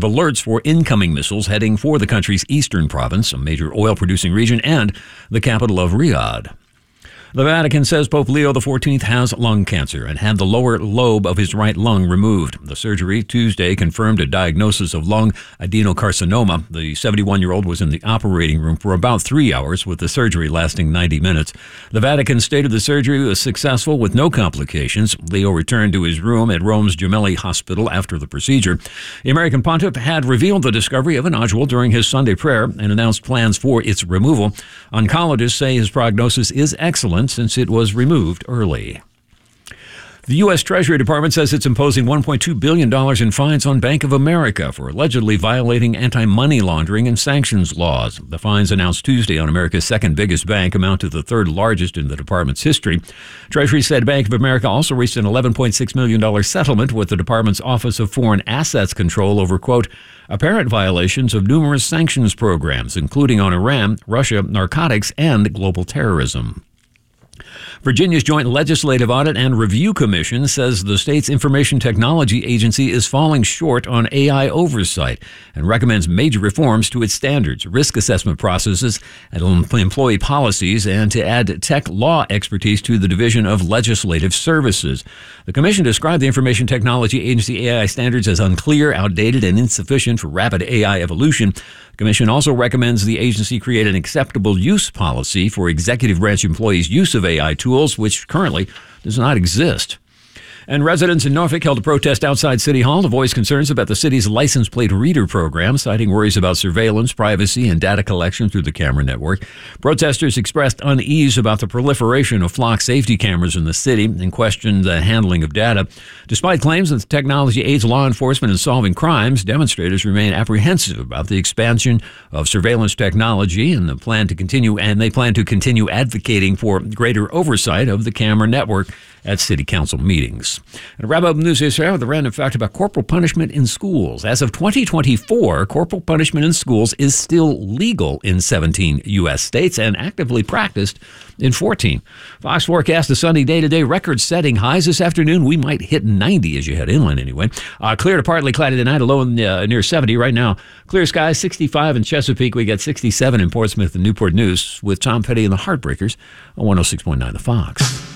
alerts for incoming missiles heading for the country's eastern province, a major oil-producing region, and the capital of Riyadh. The Vatican says Pope Leo XIV has lung cancer and had the lower lobe of his right lung removed. The surgery Tuesday confirmed a diagnosis of lung adenocarcinoma. The 71-year-old was in the operating room for about 3 hours, with the surgery lasting 90 minutes. The Vatican stated the surgery was successful with no complications. Leo returned to his room at Rome's Gemelli Hospital after the procedure. The American pontiff had revealed the discovery of a nodule during his Sunday prayer and announced plans for its removal. Oncologists say his prognosis is excellent since it was removed early. The U.S. Treasury Department says it's imposing $1.2 billion in fines on Bank of America for allegedly violating anti-money laundering and sanctions laws. The fines announced Tuesday on America's second biggest bank amount to the third largest in the department's history. Treasury said Bank of America also reached an $11.6 million settlement with the department's Office of Foreign Assets Control over, quote, apparent violations of numerous sanctions programs, including on Iran, Russia, narcotics, and global terrorism. Virginia's Joint Legislative Audit and Review Commission says the state's Information Technology Agency is falling short on AI oversight and recommends major reforms to its standards, risk assessment processes, and employee policies, and to add tech law expertise to the Division of Legislative Services. The commission described the Information Technology Agency AI standards as unclear, outdated, and insufficient for rapid AI evolution. The commission also recommends the agency create an acceptable use policy for executive branch employees' use of AI tools, which currently does not exist. And residents in Norfolk held a protest outside City Hall to voice concerns about the city's license plate reader program, citing worries about surveillance, privacy, and data collection through the camera network. Protesters expressed unease about the proliferation of flock safety cameras in the city and questioned the handling of data. Despite claims that the technology aids law enforcement in solving crimes, demonstrators remain apprehensive about the expansion of surveillance technology and they plan to continue advocating for greater oversight of the camera network at city council meetings. And to wrap up news this hour with a random fact about corporal punishment in schools. As of 2024, corporal punishment in schools is still legal in 17 U.S. states and actively practiced in 14. Fox forecast a sunny day-to-day, record-setting highs this afternoon. We might hit 90 as you head inland anyway. Clear to partly cloudy tonight, a low near 70 right now. Clear skies, 65 in Chesapeake. We got 67 in Portsmouth and Newport News with Tom Petty and the Heartbreakers on 106.9 The Fox.